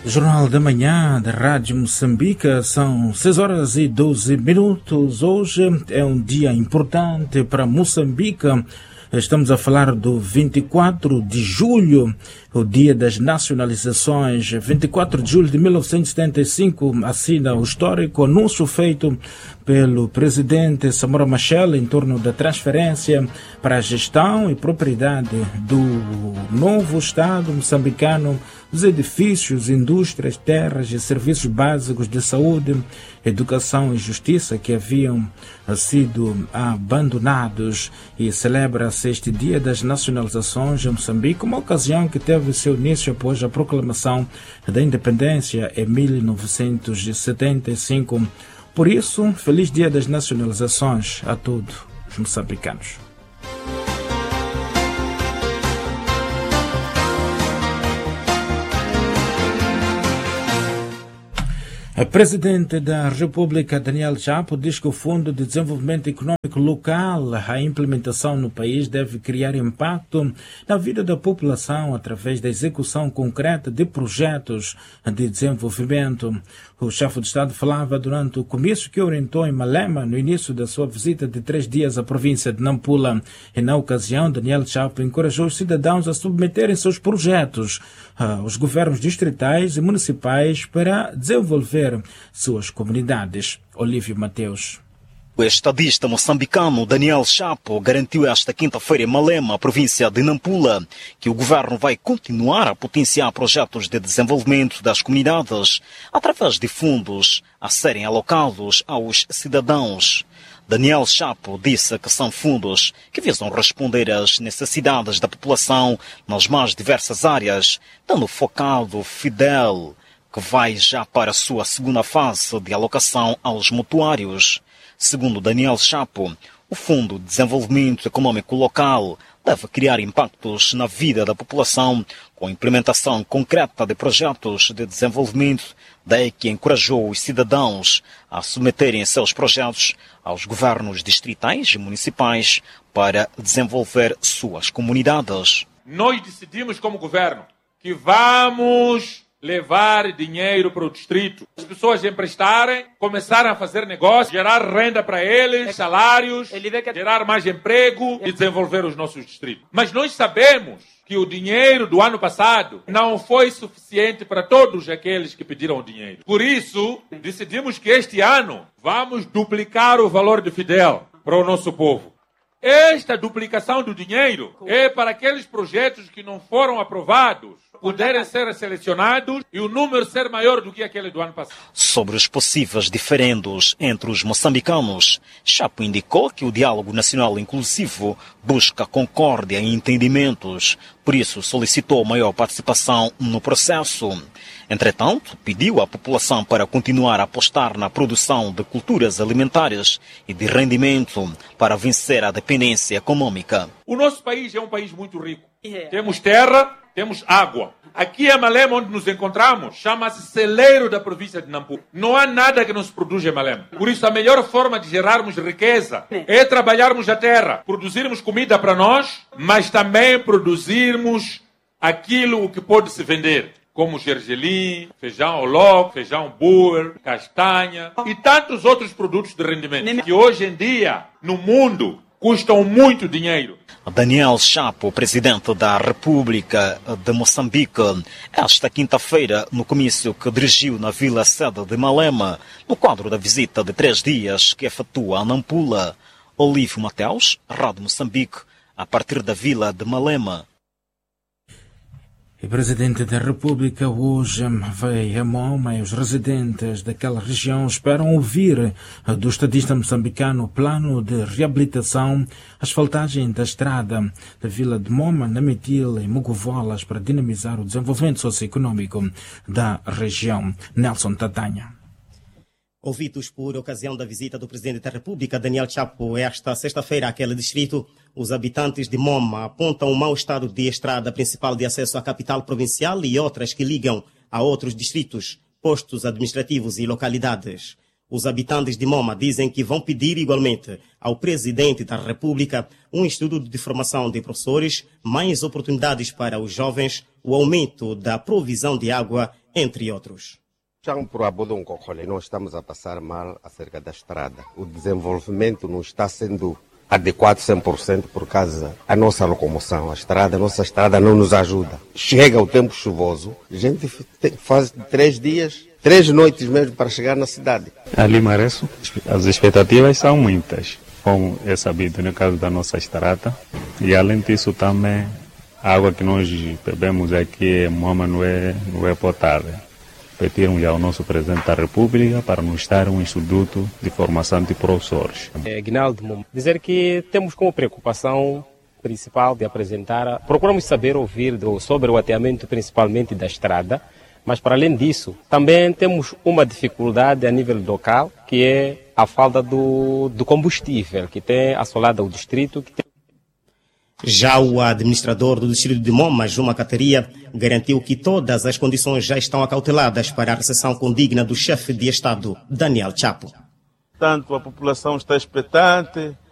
Jornal da Manhã da Rádio Moçambique, são 6h12. Hoje é um dia importante para Moçambique. Estamos a falar do 24 de julho, o dia das nacionalizações. 24 de julho de 1975 assina o histórico anúncio feito pelo presidente Samora Machel em torno da transferência para a gestão e propriedade do novo Estado moçambicano dos edifícios, indústrias, terras e serviços básicos de saúde, educação e justiça que haviam sido abandonados, e celebra-se este Dia das Nacionalizações em Moçambique, uma ocasião que teve seu início após a proclamação da independência em 1975. Por isso, feliz Dia das Nacionalizações a todos os moçambicanos. A Presidente da República, Daniel Chapo, diz que o Fundo de Desenvolvimento Econômico Local, a implementação no país, deve criar impacto na vida da população através da execução concreta de projetos de desenvolvimento. O chefe de Estado falava durante o comício que orientou em Malema no início da sua visita de 3 dias à província de Nampula. E na ocasião, Daniel Chapo encorajou os cidadãos a submeterem seus projetos aos governos distritais e municipais para desenvolver suas comunidades. Olívio Mateus. O estadista moçambicano Daniel Chapo garantiu esta quinta-feira em Malema, província de Nampula, que o governo vai continuar a potenciar projetos de desenvolvimento das comunidades através de fundos a serem alocados aos cidadãos. Daniel Chapo disse que são fundos que visam responder às necessidades da população nas mais diversas áreas, dando focado Fidel, que vai já para a sua segunda fase de alocação aos mutuários. Segundo Daniel Chapo, o Fundo de Desenvolvimento Econômico Local deve criar impactos na vida da população com a implementação concreta de projetos de desenvolvimento, daí que encorajou os cidadãos a submeterem seus projetos aos governos distritais e municipais para desenvolver suas comunidades. Nós decidimos como governo que vamos levar dinheiro para o distrito. As pessoas emprestarem, começarem a fazer negócio, gerar renda para eles, salários, gerar mais emprego e desenvolver os nossos distritos. Mas nós sabemos que o dinheiro do ano passado não foi suficiente para todos aqueles que pediram o dinheiro. Por isso, decidimos que este ano vamos duplicar o valor de Fidel para o nosso povo. Esta duplicação do dinheiro é para aqueles projetos que não foram aprovados puderem ser selecionados e o número ser maior do que aquele do ano passado. Sobre os possíveis diferendos entre os moçambicanos, Chapo indicou que o diálogo nacional inclusivo busca concórdia e entendimentos, por isso solicitou maior participação no processo. Entretanto, pediu à população para continuar a apostar na produção de culturas alimentares e de rendimento para vencer a dependência econômica. O nosso país é um país muito rico. Temos terra, temos água. Aqui em Malema, onde nos encontramos, chama-se celeiro da província de Nampula. Não há nada que não se produza em Malema. Por isso, a melhor forma de gerarmos riqueza é trabalharmos a terra, produzirmos comida para nós, mas também produzirmos aquilo que pode se vender, como gergelim, feijão oloco, feijão boer, castanha e tantos outros produtos de rendimento que hoje em dia, no mundo, custam muito dinheiro. Daniel Chapo, presidente da República de Moçambique, esta quinta-feira, no comício que dirigiu na vila-sede de Malema, no quadro da visita de 3 dias que efetua a Nampula. Olívio Mateus, Rádio Moçambique, a partir da vila de Malema. O Presidente da República hoje veio a Moma e os residentes daquela região esperam ouvir do estadista moçambicano o plano de reabilitação, asfaltagem da estrada da Vila de Moma, Namitila e Mugovolas para dinamizar o desenvolvimento socioeconômico da região. Nelson Tatanha. Ouvidos por ocasião da visita do Presidente da República, Daniel Chapo, esta sexta-feira àquele distrito, os habitantes de Moma apontam o mau estado de estrada principal de acesso à capital provincial e outras que ligam a outros distritos, postos administrativos e localidades. Os habitantes de Moma dizem que vão pedir igualmente ao Presidente da República um estudo de formação de professores, mais oportunidades para os jovens, o aumento da provisão de água entre outros. Nós estamos a passar mal acerca da estrada. O desenvolvimento não está sendo adequado 100% por causa da nossa locomoção. A nossa estrada não nos ajuda. Chega o tempo chuvoso, a gente faz 3 dias, 3 noites mesmo para chegar na cidade. Ali, Mareço, as expectativas são muitas, como é sabido no caso da nossa estrada. E além disso também, a água que nós bebemos aqui em Moama não é potável. Pedimos ao nosso Presidente da República para nos dar um instituto de formação de professores. Guinaldo, dizer que temos como preocupação principal de apresentar, procuramos saber ouvir sobre o ateamento principalmente da estrada, mas para além disso, também temos uma dificuldade a nível local, que é a falta do combustível, que tem assolado o distrito. Já o administrador do distrito de Moma, Juma Cateria, garantiu que todas as condições já estão acauteladas para a recepção condigna do chefe de Estado, Daniel Chapo. Portanto, a população está expectante.